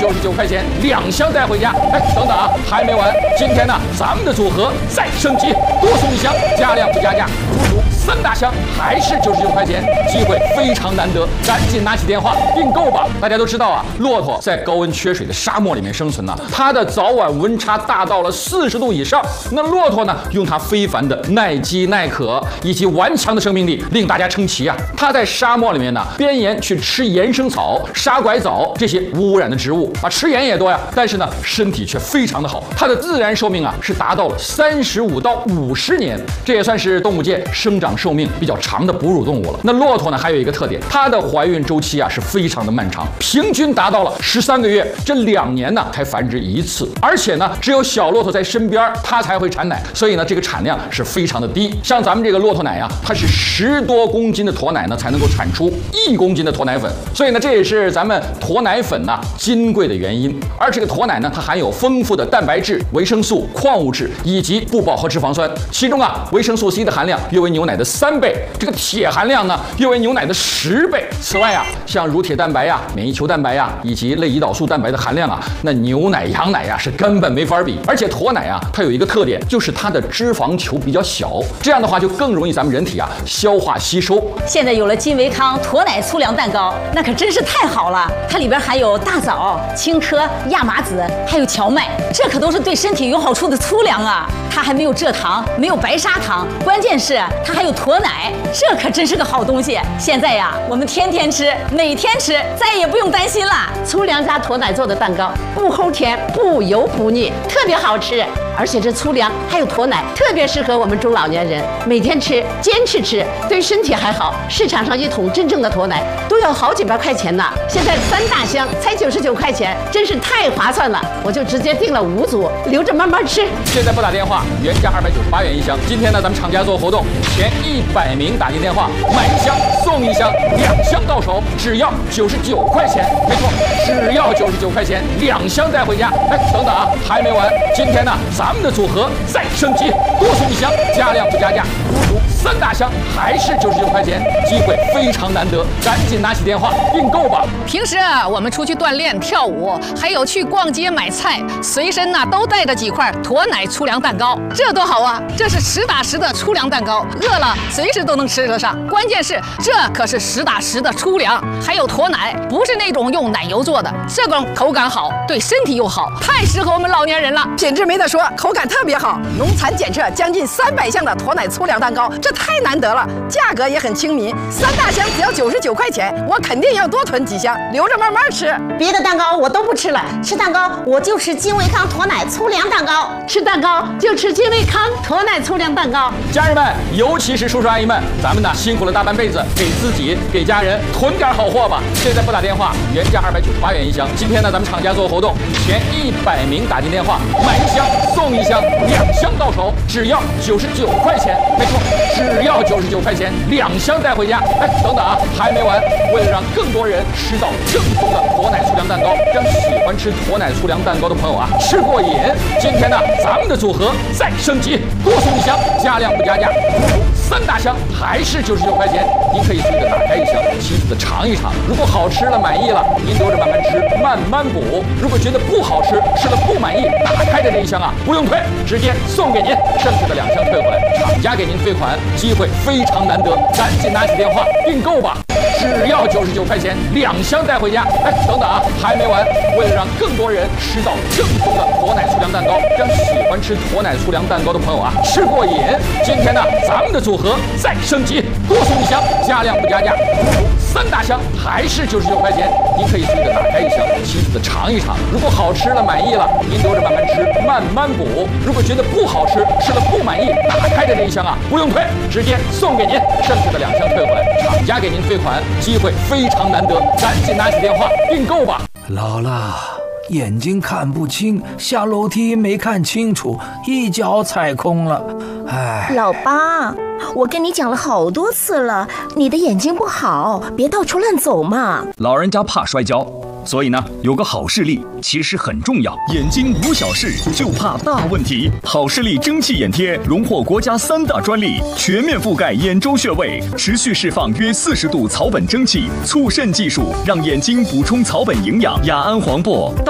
99块钱，2箱带回家。哎，等等啊，还没完，今天呢，咱们的组合再升级，多送1箱，加量不加价，足足3大箱，还是99块钱，机会非常难得，赶紧拿起电话订购吧。大家都知道啊，骆驼在高温缺水的沙漠里面生存呢，它的早晚温差大到了40度以上。那骆驼呢，用它非凡的耐饥耐渴以及顽强的生命力，令大家称奇啊。它在沙漠里面呢，边沿去吃岩生草、沙拐枣这些无污染的植物啊，吃盐也多呀，但是呢，身体却非常的好。它的自然寿命啊，是达到了35到50年，这也算是动物界生长寿命比较长的哺乳动物了。那骆驼呢，还有一个特点，它的怀孕周期啊是非常的漫长，平均达到了13个月，这2年呢才繁殖1次，而且呢，只有小骆驼在身边，它才会产奶，所以呢，这个产量是非常的低。像咱们这个骆驼奶呀，它是10多公斤的驼奶呢，才能够产出1公斤的驼奶粉，所以呢，这也是咱们驼奶粉呢金贵的原因。而这个驼奶呢，它含有丰富的蛋白质、维生素、矿物质以及不饱和脂肪酸，其中啊，维生素 C 的含量约为牛奶的3倍，这个铁含量呢约为牛奶的10倍。此外啊，像乳铁蛋白呀、免疫球蛋白呀以及类胰岛素蛋白的含量啊，那牛奶、羊奶呀是根本没法比。而且驼奶啊，它有一个特点，就是它的脂肪球比较小，这样的话就更容易咱们人体啊消化吸收。 现在有了金维康驼奶粗粮蛋糕，那可真是太好了！它里边含有大枣、青稞、亚麻籽，还有荞麦，这可都是对身体有好处的粗粮啊！它还没有蔗糖，没有白砂糖，关键是它还有驼奶，这可真是个好东西。现在呀，我们天天吃，每天吃，再也不用担心了。 粗粮加驼奶做的蛋糕，不齁甜，不油不腻，特别好吃。而且这粗粮还有驼奶，特别适合我们中老年人每天吃，坚持吃，对身体还好。市场上1桶真正的驼奶都要好几百块钱呢，现在3大箱才99块钱，真是太划算了。我就直接订了5组，留着慢慢吃。 现在拨打电话，原价298元1箱。今天呢，咱们厂家做活动，前100名打进电话，买1箱送1箱，2箱到手只要99块钱。没错，只要99块钱，2箱带回家。哎，等等啊，还没完，今天呢，咱们的组合再升级，多送1箱，加量不加价，足足3大箱，还是99块钱，机会非常难得，赶紧拿起电话订购吧。 平时啊，我们出去锻炼、跳舞，还有去逛街买菜，随身呢都带着几块驼奶粗粮蛋糕，这多好啊！这是实打实的粗粮蛋糕，饿了随时都能吃得上。关键是这可是实打实的粗粮，还有驼奶，不是那种用奶油做的，这种口感好，对身体又好，太适合我们老年人了。 品质没得说，口感特别好，农残检测将近300项的驼奶粗粮蛋糕，这太难得了，价格也很亲民，3大箱只要99块钱，我肯定要多囤几箱，留着慢慢吃。 别的蛋糕我都不吃了，吃蛋糕我就吃金维康驼奶粗粮蛋糕，吃蛋糕就吃金维康驼奶粗粮蛋糕。 家人们，尤其是叔叔阿姨们，咱们呢辛苦了大半辈子，给自己给家人囤点好货吧。现在拨打电话，原价298元1箱。今天呢，咱们厂家做活动，前100名打进电话，买1箱送1箱，2箱到手只要99块钱。没错，只要99块钱，2箱带回家。哎，等等啊，还没完，为了让更多人吃到正宗的驼奶粗粮蛋糕，让喜欢吃驼奶粗粮蛋糕的朋友啊吃过瘾，今天呢，咱们的组合再升级，多送1箱，加量不加价，足足3大箱，还是99块钱。您可以随着打开1箱，细细的尝一尝，如果好吃了满意了，您留着慢慢吃，慢慢补。如果觉得不好吃，吃了不满意，打开的这1箱啊不用退，直接送给您，剩下的2箱退回来，厂家给您退款，机会非常难得，赶紧拿起电话订购吧。只要99块钱，2箱带回家。哎，等等啊，还没完，为了让更多人吃到正宗的驼奶粗粮蛋糕，让喜欢吃驼奶粗粮蛋糕的朋友啊吃过瘾，今天呢，咱们的组合再升级，多送1箱，加量不加价，足足3大箱，还是99块钱。您可以随着打开1箱，细细的尝一尝，如果好吃了满意了，您留着慢慢吃，慢慢补。如果觉得不好吃，吃了不满意，打开的这1箱啊不用退，直接送给您，剩下的2箱退回来，厂家给您退款，机会非常难得，赶紧拿起电话订购吧。 老了，眼睛看不清，下楼梯没看清楚，一脚踩空了。哎， 老八，我跟你讲了好多次了，你的眼睛不好，别到处乱走嘛。 老人家怕摔跤，所以呢，有个好视力其实很重要。眼睛无小事，就怕大问题。好视力蒸汽眼贴荣获国家3大专利，全面覆盖眼周穴位，持续释放约40度草本蒸汽，促渗技术让眼睛补充草本营养。雅安黄柏